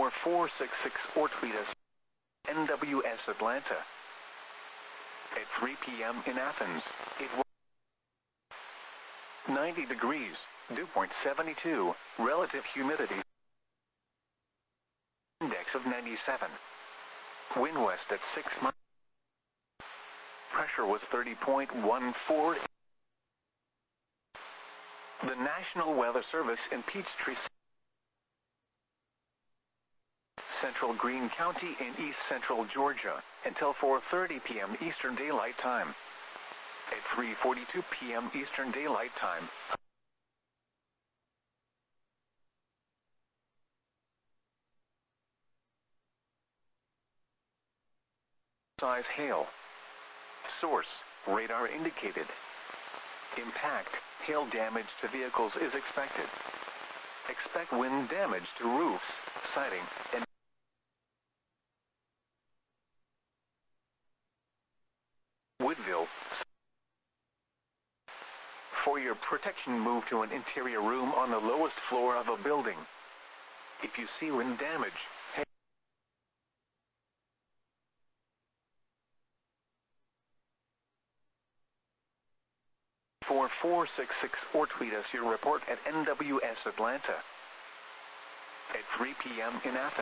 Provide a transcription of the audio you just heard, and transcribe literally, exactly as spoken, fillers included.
four four six six or tweet us N W S Atlanta. At three p m in Athens, it was ninety degrees, dew point seventy-two, relative humidity index of ninety-seven. Wind west at six miles. Pressure was thirty point one four. The National Weather Service in Peachtree, Central Greene County in east central Georgia, until four thirty p m Eastern Daylight Time. At three forty-two p m Eastern Daylight Time, size hail. Source, radar indicated. Impact, hail damage to vehicles is expected. Expect wind damage to roofs, siding, and Woodville. For your protection, move to an interior room on the lowest floor of a building. If you see wind damage, hail, four four six six or tweet us your report at N W S Atlanta. At three p m in Athens.